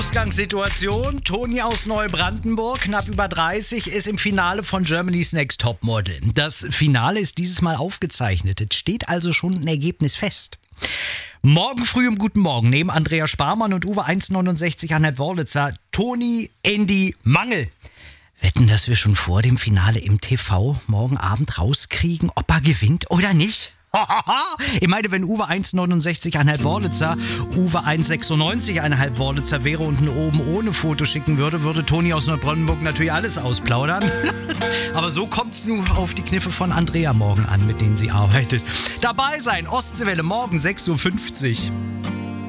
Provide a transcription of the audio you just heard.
Ausgangssituation: Toni aus Neubrandenburg, knapp über 30, ist im Finale von Germany's Next Topmodel. Das Finale ist dieses Mal aufgezeichnet. Es steht also schon ein Ergebnis fest. Morgen früh um Guten Morgen nehmen Andrea Sparmann und Uwe 1,69 Annette Worlitzer Toni Andy Mangel. Wetten, dass wir schon vor dem Finale im TV morgen Abend rauskriegen, ob er gewinnt oder nicht? Ich meine, wenn Uwe 1,69 Annette Worlitzer Uwe 1,96 Worlitzer wäre und ein oben ohne Foto schicken würde, würde Toni aus Neubrandenburg natürlich alles ausplaudern. Aber so kommt es nur auf die Kniffe von Andrea morgen an, mit denen sie arbeitet. Dabei sein, Ostseewelle morgen 6.50 Uhr.